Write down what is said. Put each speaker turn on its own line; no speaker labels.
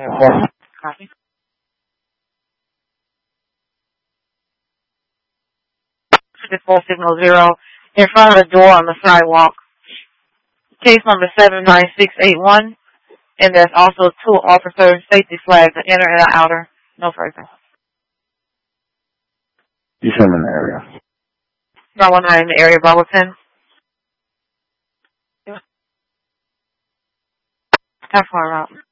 Copy. 54 signal 0 in front of the door on the sidewalk. Case number 79681, and there's also 2 officer safety flags, an inner and an outer. No further.
You show them in the area.
Bravo 9 in the area, Bravo 10. How far out?